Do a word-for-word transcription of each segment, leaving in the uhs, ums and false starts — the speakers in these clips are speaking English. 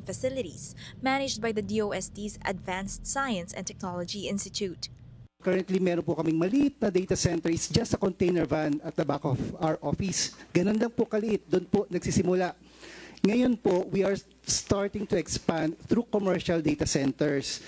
facilities managed by the D O S T's Advanced Science and Technology Institute. Currently, meron po kaming maliit na data center. It's just a container van at the back of our office. Ganun lang po kaliit. Doon po nagsisimula. Ngayon po, we are starting to expand through commercial data centers.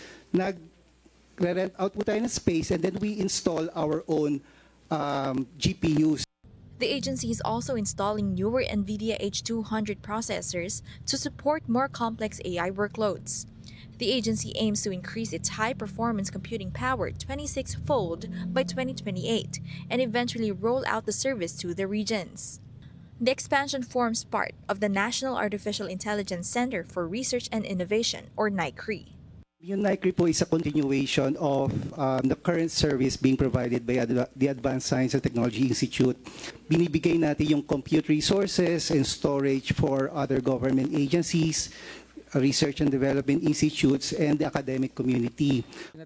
Nag-rent out po tayo ng space and then we install our own um, G P Us. The agency is also installing newer NVIDIA H two hundred processors to support more complex A I workloads. The agency aims to increase its high-performance computing power twenty-six-fold by twenty twenty-eight and eventually roll out the service to the regions. The expansion forms part of the National Artificial Intelligence Center for Research and Innovation, or N I C R I. Yung N I C R I po is a continuation of um, the current service being provided by Ad the Advanced Science and Technology Institute. Binibigay natin yung compute resources and storage for other government agencies, research and development institutes, and the academic community.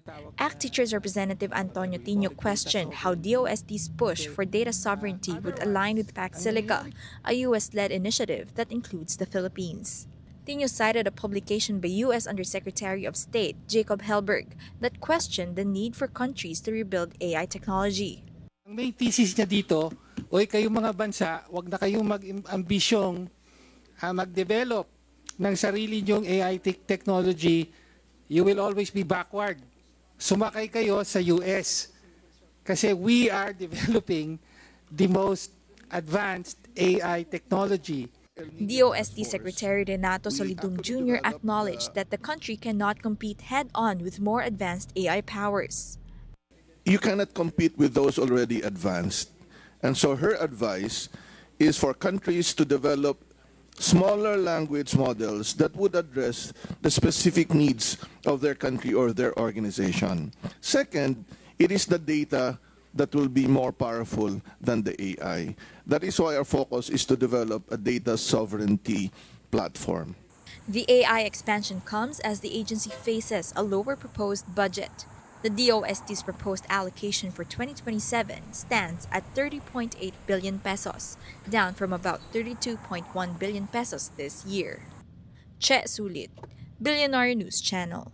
A C T Teachers Representative Antonio Tino questioned how D O S T's push for data sovereignty would align with Pact Silica, a U S-led initiative that includes the Philippines. Tino cited a publication by U S Undersecretary of State Jacob Helberg that questioned the need for countries to rebuild A I technology. Ang main thesis niya dito, oy kayong mga bansa, wag na kayong mag-ambisyong uh, mag-develop ng sarili niyong A I te technology, you will always be backward. Sumakay kayo sa U S kasi we are developing the most advanced A I technology. D O S T Secretary Renato Solidum Junior acknowledged that the country cannot compete head-on with more advanced A I powers. You cannot compete with those already advanced. And so her advice is for countries to develop smaller language models that would address the specific needs of their country or their organization. Second, it is the data that will be more powerful than the A I. That is why our focus is to develop a data sovereignty platform. The A I expansion comes as the agency faces a lower proposed budget. The D O S T's proposed allocation for twenty twenty-seven stands at thirty point eight billion pesos, down from about thirty-two point one billion pesos this year. Che Sulit, Billionaire News Channel.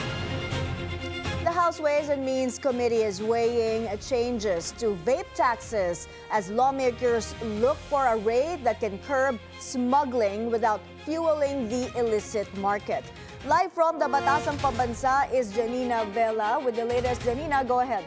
The House Ways and Means Committee is weighing changes to vape taxes as lawmakers look for a rate that can curb smuggling without fueling the illicit market. Live from the Batasang Pambansa is Janina Vela with the latest. Janina, go ahead.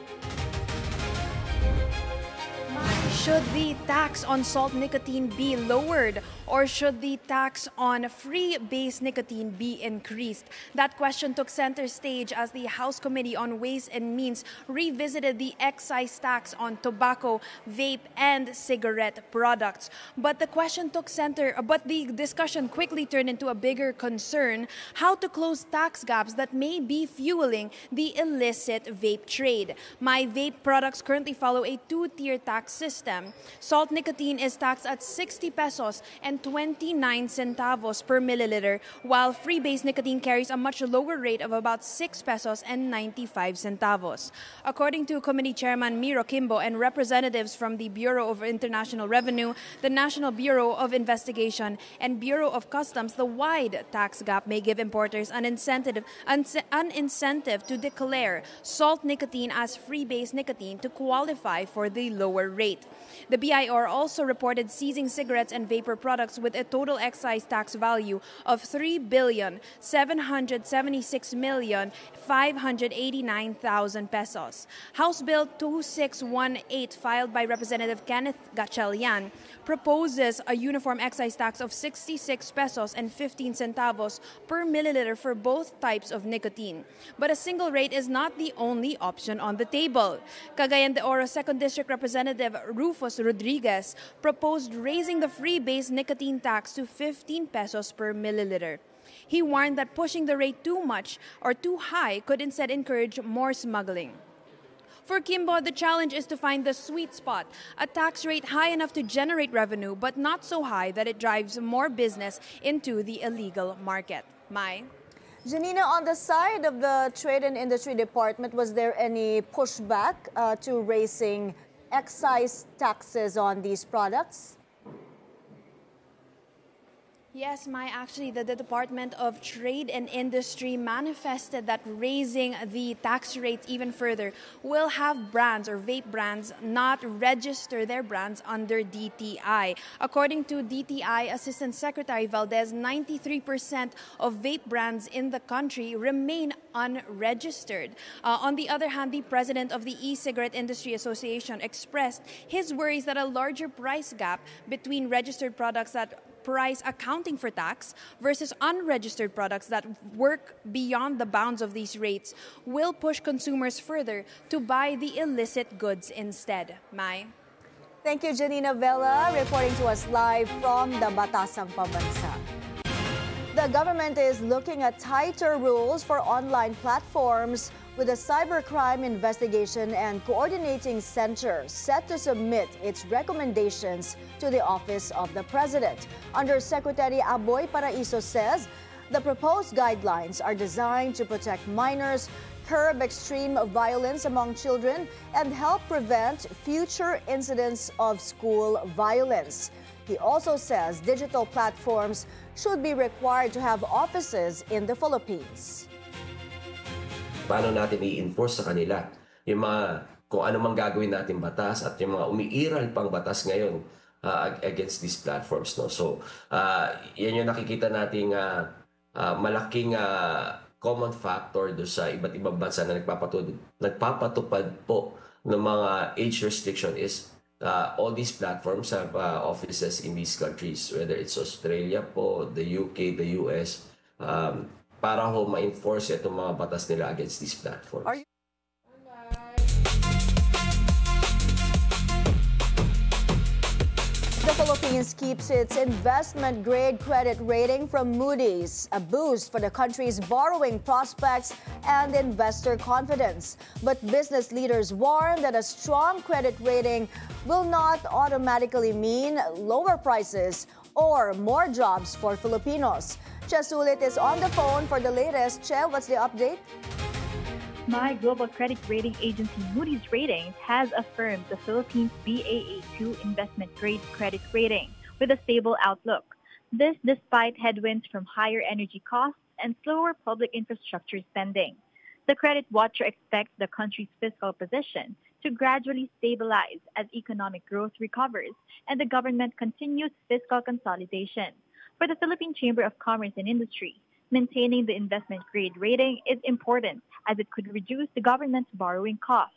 Should the tax on salt nicotine be lowered, or should the tax on free base nicotine be increased? That question took center stage as the House Committee on Ways and Means revisited the excise tax on tobacco, vape, and cigarette products. But the question took center, but the discussion quickly turned into a bigger concern: how to close tax gaps that may be fueling the illicit vape trade. My vape products currently follow a two-tier tax system. Salt nicotine is taxed at sixty pesos and twenty-nine centavos per milliliter, while free-base nicotine carries a much lower rate of about six pesos and ninety-five centavos. According to Committee Chairman Miro Kimbo and representatives from the Bureau of International Revenue, the National Bureau of Investigation, and Bureau of Customs, the wide tax gap may give importers an incentive, an incentive to declare salt nicotine as free-base nicotine to qualify for the lower rate. The B I R also reported seizing cigarettes and vapor products with a total excise tax value of three billion seven hundred seventy-six million five hundred eighty-nine thousand pesos. House Bill two six one eight, filed by Representative Kenneth Gatchalian, proposes a uniform excise tax of sixty-six pesos and fifteen centavos per milliliter for both types of nicotine. But a single rate is not the only option on the table. Cagayan de Oro second District Representative Rufus Rodriguez proposed raising the free-base nicotine tax to fifteen pesos per milliliter. He warned that pushing the rate too much or too high could instead encourage more smuggling. For Kimbo, the challenge is to find the sweet spot, a tax rate high enough to generate revenue but not so high that it drives more business into the illegal market. Mai? Janina, on the side of the Trade and Industry Department, was there any pushback uh, to raising excise taxes on these products? Yes, my actually the, the Department of Trade and Industry manifested that raising the tax rates even further will have brands or vape brands not register their brands under D T I. According to D T I Assistant Secretary Valdez, ninety-three percent of vape brands in the country remain unregistered. Uh, on the other hand, the president of the E-Cigarette Industry Association expressed his worries that a larger price gap between registered products that price accounting for tax versus unregistered products that work beyond the bounds of these rates will push consumers further to buy the illicit goods instead. Mai? Thank you, Janina Vela, reporting to us live from the Batasang Pambansa. The government is looking at tighter rules for online platforms with a cybercrime investigation and coordinating center set to submit its recommendations to the Office of the President. Undersecretary Aboy Paraiso says the proposed guidelines are designed to protect minors, curb extreme violence among children, and help prevent future incidents of school violence. He also says digital platforms should be required to have offices in the Philippines. Paano natin i-enforce sa kanila yung mga kung ano mang gagawin natin batas at yung mga umiiral pang batas ngayon uh, against these platforms, no? So uh, yan yung nakikita nating uh, uh, malaking uh, common factor do sa iba't ibang bansa na nagpapatupad nagpapatupad po ng mga age restriction is uh, all these platforms have uh, offices in these countries, whether it's Australia po, the U K, the U S, um, para ho ma-enforce itong mga batas nila against these platforms. Are you- The Philippines keeps its investment-grade credit rating from Moody's, a boost for the country's borrowing prospects and investor confidence. But business leaders warn that a strong credit rating will not automatically mean lower prices or more jobs for Filipinos. Che Sulit is on the phone for the latest. Che, what's the update? My global credit rating agency Moody's Ratings has affirmed the Philippines B A A two investment grade credit rating with a stable outlook. This despite headwinds from higher energy costs and slower public infrastructure spending. The credit watcher expects the country's fiscal position to gradually stabilize as economic growth recovers and the government continues fiscal consolidation. For the Philippine Chamber of Commerce and Industry, maintaining the investment grade rating is important as it could reduce the government's borrowing costs.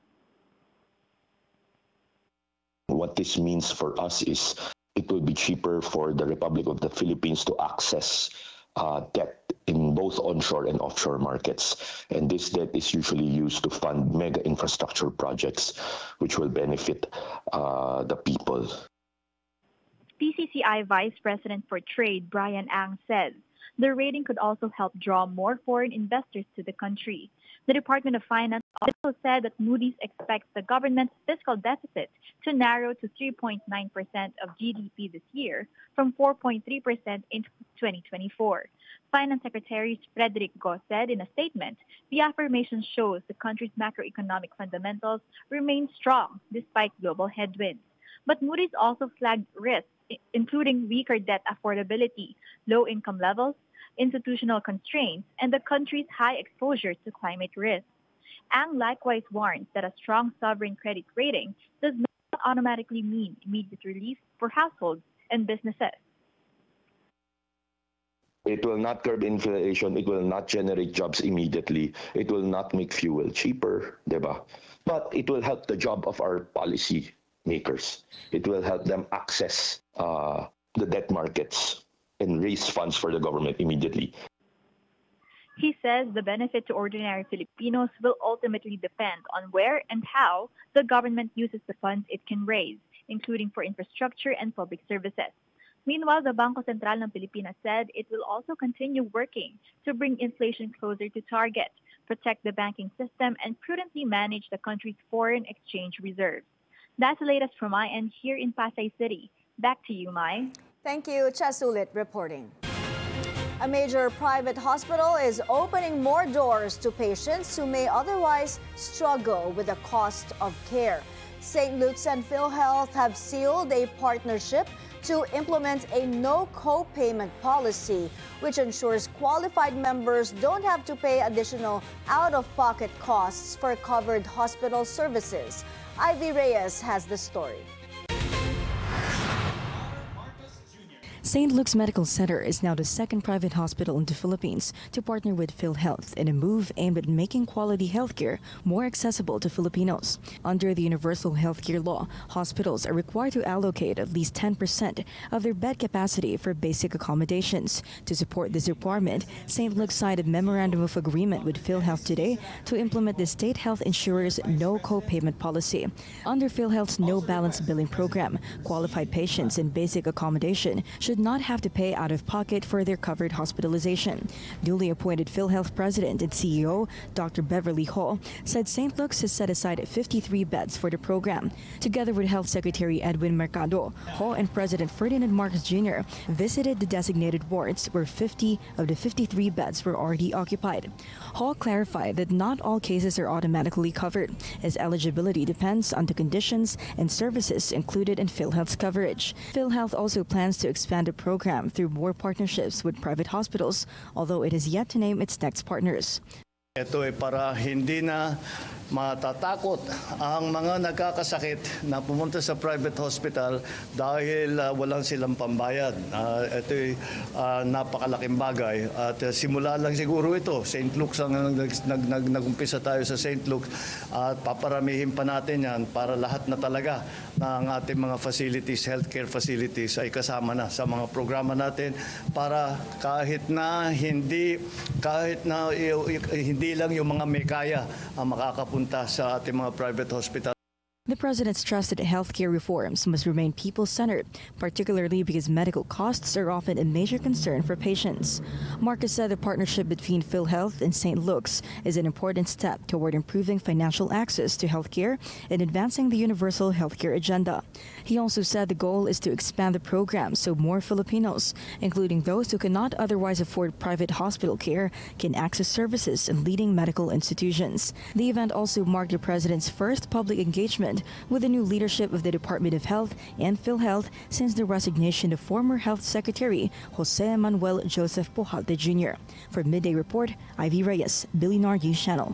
What this means for us is it will be cheaper for the Republic of the Philippines to access uh, debt in both onshore and offshore markets. And this debt is usually used to fund mega infrastructure projects, which will benefit uh, the people. P C C I Vice President for Trade Brian Ang says the rating could also help draw more foreign investors to the country. The Department of Finance also said that Moody's expects the government's fiscal deficit to narrow to three point nine percent of G D P this year from four point three percent in twenty twenty-four. Finance Secretary Frederick Go said in a statement, the affirmation shows the country's macroeconomic fundamentals remain strong despite global headwinds. But Moody's also flagged risks, including weaker debt affordability, low income levels, institutional constraints, and the country's high exposure to climate risks. Ang likewise warns that a strong sovereign credit rating does not automatically mean immediate relief for households and businesses. It will not curb inflation. It will not generate jobs immediately. It will not make fuel cheaper, diba? But it will help the job of our policy makers. It will help them access uh, the debt markets and raise funds for the government immediately. He says the benefit to ordinary Filipinos will ultimately depend on where and how the government uses the funds it can raise, including for infrastructure and public services. Meanwhile, the Bangko Sentral ng Pilipinas said it will also continue working to bring inflation closer to target, protect the banking system, and prudently manage the country's foreign exchange reserves. That's the latest from my end here in Pasay City. Back to you, Mai. Thank you, Che Sulit reporting. A major private hospital is opening more doors to patients who may otherwise struggle with the cost of care. Saint Luke's and PhilHealth have sealed a partnership to implement a no co-payment policy, which ensures qualified members don't have to pay additional out-of-pocket costs for covered hospital services. Ivy Reyes has the story. Saint Luke's Medical Center is now the second private hospital in the Philippines to partner with PhilHealth in a move aimed at making quality healthcare more accessible to Filipinos. Under the Universal Healthcare Law, hospitals are required to allocate at least ten percent of their bed capacity for basic accommodations. To support this requirement, Saint Luke signed a memorandum of agreement with PhilHealth today to implement the state health insurer's no co-payment policy. Under PhilHealth's no balance billing program, qualified patients in basic accommodation should not have to pay out of pocket for their covered hospitalization. Newly appointed PhilHealth President and C E O Doctor Beverly Ho said Saint Luke's has set aside fifty-three beds for the program. Together with Health Secretary Edwin Mercado, Ho and President Ferdinand Marcos Junior visited the designated wards where fifty of the fifty-three beds were already occupied. Ho clarified that not all cases are automatically covered, as eligibility depends on the conditions and services included in PhilHealth's coverage. PhilHealth also plans to expand the program through more partnerships with private hospitals, although it has yet to name its next partners. Ito ay para hindi na matatakot ang mga nagkakasakit na pumunta sa private hospital dahil uh, walang silang pambayad. Uh, ito ay uh, napakalaking bagay at uh, simula lang siguro ito. Saint Luke's ang nag, nag, nag, nag-umpisa tayo sa Saint Luke's at paparamihin pa natin yan para lahat na talaga ng ating mga facilities, healthcare facilities ay kasama na sa mga programa natin para kahit na hindi kahit na hindi lang yung mga may kaya ang makakapunta sa ating mga private hospital. The president stressed that healthcare reforms must remain people-centered, particularly because medical costs are often a major concern for patients. Marcos said the partnership between PhilHealth and Saint Luke's is an important step toward improving financial access to healthcare and advancing the universal healthcare agenda. He also said the goal is to expand the program so more Filipinos, including those who cannot otherwise afford private hospital care, can access services in leading medical institutions. The event also marked the president's first public engagement with the new leadership of the Department of Health and PhilHealth since the resignation of former Health Secretary Jose Manuel Joseph Pujalte Junior For Midday Report, Ivy Reyes, Billionaire News Channel.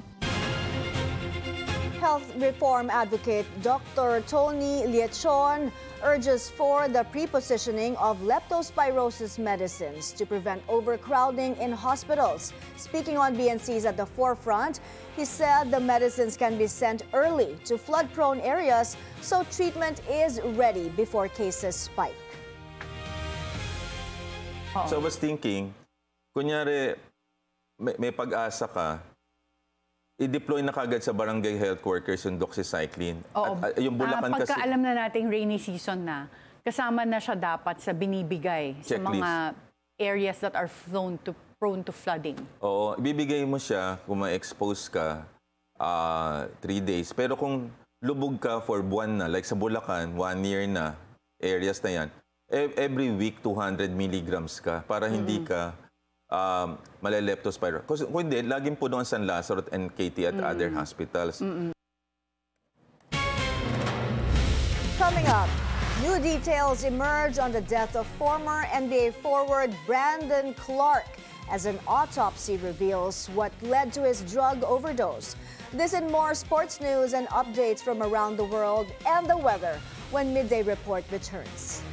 Health reform advocate Doctor Tony Liechon urges for the prepositioning of leptospirosis medicines to prevent overcrowding in hospitals. Speaking on B N C's At the Forefront, he said the medicines can be sent early to flood-prone areas so treatment is ready before cases spike. So I was thinking, kunyari may, may pag-asa ka, i-deploy na kagad sa barangay health workers yung doxycycline. Oo. At, uh, yung Bulacan uh, pagka kasi, alam na nating rainy season na, kasama na siya dapat sa binibigay checklist. Sa mga areas that are prone to, prone to flooding. Oo, ibibigay mo siya kung ma-expose ka uh, three days. Pero kung lubog ka for buwan na, like sa Bulacan, one year na, areas na yan, every week two hundred milligrams ka para mm-hmm. hindi ka Um, maleleptospirosis. Kasi kung hindi, laging puno ang San Lazaro and K T at mm. other hospitals. Mm-mm. Coming up, new details emerge on the death of former N B A forward Brandon Clark as an autopsy reveals what led to his drug overdose. This and more sports news and updates from around the world and the weather when Midday Report returns.